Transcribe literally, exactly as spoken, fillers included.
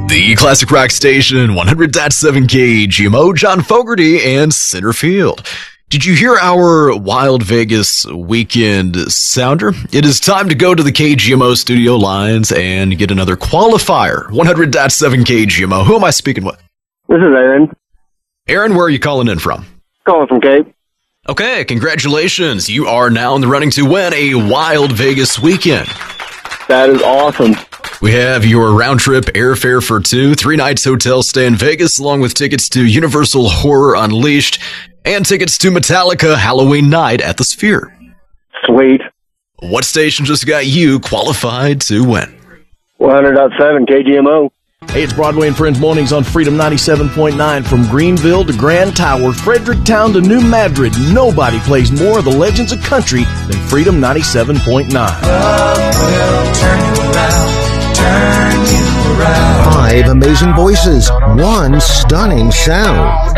The Classic Rock Station, one hundred point seven K G M O, John Fogerty, and Center Field. Did you hear our Wild Vegas weekend sounder? It is time to go to the K G M O studio lines and get another qualifier. one hundred point seven K G M O. Who am I speaking with? This is Aaron. Aaron, where are you calling in from? Calling from Cape. Okay, congratulations. You are now in the running to win a Wild Vegas weekend. That is awesome. We have your round-trip airfare for two, three nights hotel stay in Vegas, along with tickets to Universal Horror Unleashed and tickets to Metallica Halloween Night at the Sphere. Sweet. What station just got you qualified to win? one hundred point seven K G M O. Hey, it's Broadway and Friends Mornings on Freedom ninety-seven point nine. From Greenville to Grand Tower, Fredericktown to New Madrid, nobody plays more of the legends of country than Freedom ninety-seven point nine. Love will turn you around, turn you around. Five amazing voices, one stunning sound.